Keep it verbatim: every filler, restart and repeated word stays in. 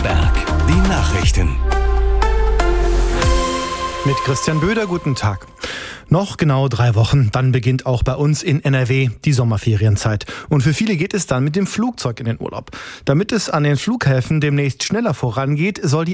Baden-Württemberg. Die Nachrichten. Mit Christian Böder, guten Tag. Noch genau drei Wochen, dann beginnt auch bei uns in N R W die Sommerferienzeit. Und für viele geht es dann mit dem Flugzeug in den Urlaub. Damit es an den Flughäfen demnächst schneller vorangeht, soll die